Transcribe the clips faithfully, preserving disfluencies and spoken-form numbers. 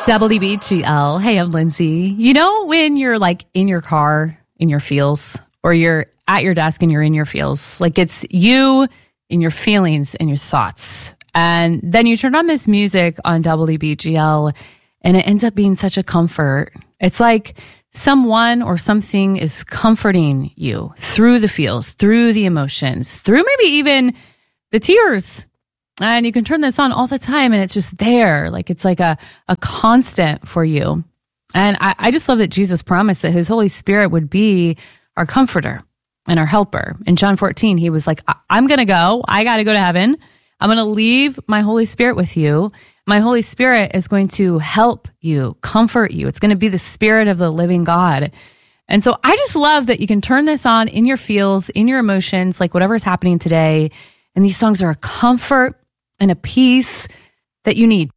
W B G L. Hey, I'm Lindsay. You know when you're like in your car, in your feels, or you're at your desk and you're in your feels, like it's you in your feelings and your thoughts. And then you turn on this music on W B G L and it ends up being such a comfort. It's like someone or something is comforting you through the feels, through the emotions, through maybe even the tears. And you can turn this on all the time and it's just there. Like it's like a, a constant for you. And I, I just love that Jesus promised that his Holy Spirit would be our comforter and our helper. In John fourteen, he was like, I- I'm going to go. I got to go to heaven. I'm going to leave my Holy Spirit with you. My Holy Spirit is going to help you, comfort you. It's going to be the Spirit of the living God. And so I just love that you can turn this on in your feels, in your emotions, like whatever's happening today. And these songs are a comfort and a peace that you need.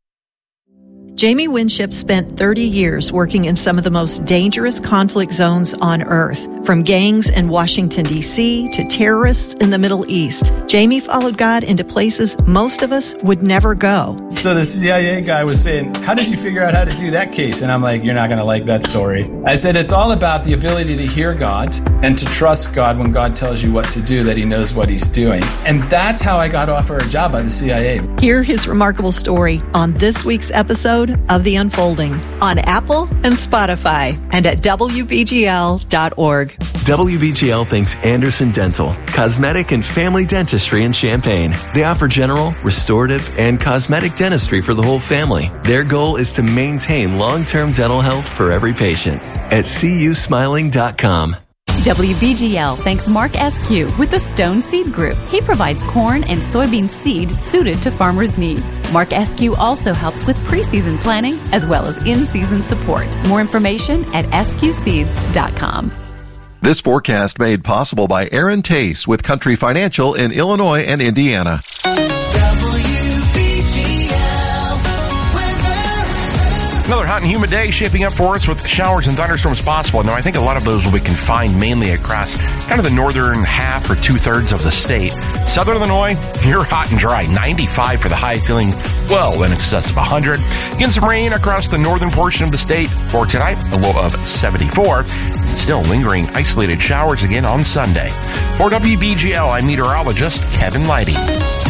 Jamie Winship spent thirty years working in some of the most dangerous conflict zones on Earth, from gangs in Washington, D C to terrorists in the Middle East. Jamie followed God into places most of us would never go. So the C I A guy was saying, how did you figure out how to do that case? And I'm like, you're not going to like that story. I said, it's all about the ability to hear God and to trust God when God tells you what to do, that he knows what he's doing. And that's how I got offered a job by the C I A. Hear his remarkable story on this week's episode of The Unfolding on Apple and Spotify and at W B G L dot org. W B G L thanks Anderson Dental, cosmetic and family dentistry in Champaign. They offer general, restorative, and cosmetic dentistry for the whole family. Their goal is to maintain long-term dental health for every patient at C U smiling dot com. W B G L thanks Mark Eskew with the Stone Seed Group. He provides corn and soybean seed suited to farmers' needs. Mark Eskew also helps with preseason planning as well as in-season support. More information at eskew seeds dot com. This forecast made possible by Aaron Tace with Country Financial in Illinois and Indiana. Another hot and humid day shaping up for us with showers and thunderstorms possible. Now, I think a lot of those will be confined mainly across kind of the northern half or two-thirds of the state. Southern Illinois, you're hot and dry. ninety-five for the high, feeling well in excess of one hundred. Again, some rain across the northern portion of the state for tonight, a low of seventy-four. And still lingering isolated showers again on Sunday. For W B G L, I'm meteorologist Kevin Leidy.